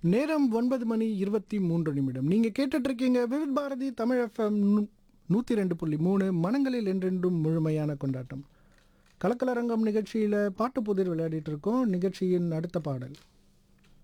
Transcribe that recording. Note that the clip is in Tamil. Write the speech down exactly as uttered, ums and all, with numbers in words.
நேரம் ஒன்பது மணி இருபத்தி மூன்று நிமிடம். நீங்க கேட்டுட்டு இருக்கீங்க விவித் பாரதி தமிழ் எஃப்எம் நூற்றி ரெண்டு புள்ளி மூணு, மனங்களில் என்றென்றும் முழுமையான கொண்டாட்டம். கலக்கலரங்கம் நிகழ்ச்சியில் பாட்டு புதிர் விளையாடிட்டு இருக்கோம். நிகழ்ச்சியின் அடுத்த பாடல்